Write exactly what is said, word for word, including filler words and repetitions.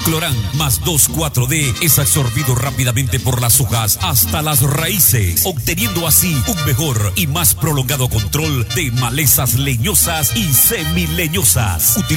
Clorán más dos cuatro D es absorbido rápidamente por las hojas hasta las raíces, obteniendo así un mejor y más prolongado control de malezas leñosas y semileñosas.